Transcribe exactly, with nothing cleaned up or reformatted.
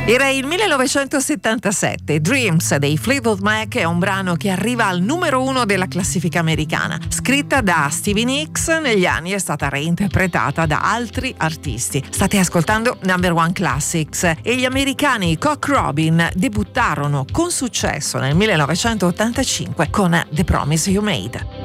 Era il millenovecentosettantasette. Dreams dei Fleetwood Mac è un brano che arriva al numero uno della classifica americana. Scritta da Stevie Nicks, negli anni è stata reinterpretata da altri artisti. State ascoltando Number One Classics e gli americani Cock Robin debuttarono con successo nel millenovecentottantacinque con The Promise You Made.